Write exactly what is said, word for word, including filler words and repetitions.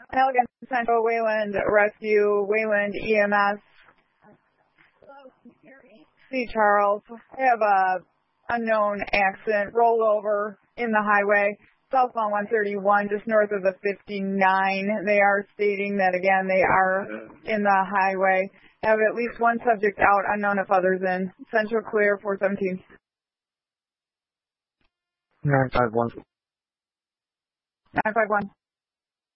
Allegan Central, Wayland Rescue, Wayland E M S. C. Charles. I have a unknown accident, rollover in the highway, southbound one thirty-one, just north of the fifty-nine. They are stating that, again, they are in the highway. Have at least one subject out, unknown if others in. Central clear, four seventeen. nine five one. nine five one.